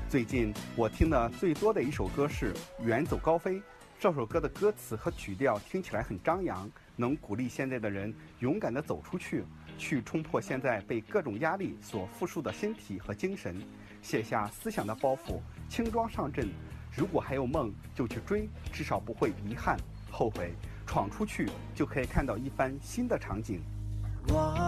最近我听的最多的一首歌是《远走高飞》，这首歌的歌词和曲调听起来很张扬，能鼓励现在的人勇敢地走出去，去冲破现在被各种压力所缚束的身体和精神，卸下思想的包袱，轻装上阵。如果还有梦，就去追，至少不会遗憾、后悔。闯出去，就可以看到一番新的场景。